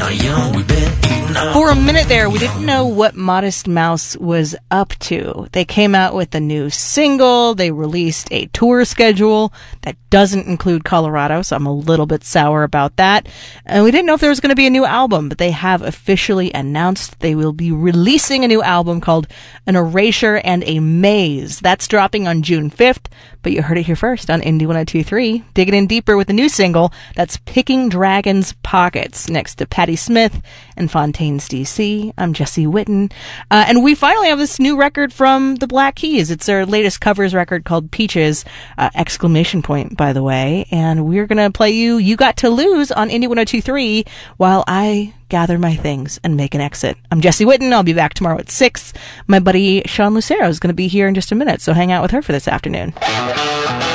For a minute there, we didn't know what Modest Mouse was up to. They came out with a new single. They released a tour schedule that doesn't include Colorado, so I'm a little bit sour about that. And we didn't know if there was going to be a new album, but they have officially announced they will be releasing a new album called An Erasure and a Maze. That's dropping on June 5th, but you heard it here first on Indie 102.3. Digging in deeper with a new single, that's Picking Dragons' Pockets, next to Patti Smith and Fontaine's DC. I'm Jesse Witten. And we finally have this new record from the Black Keys. It's their latest covers record called Peaches, exclamation point, by the way. And we're going to play You Got to Lose on Indie 102.3 while I gather my things and make an exit. I'm Jesse Witten. I'll be back tomorrow at 6. My buddy Sean Lucero is going to be here in just a minute, so hang out with her for this afternoon.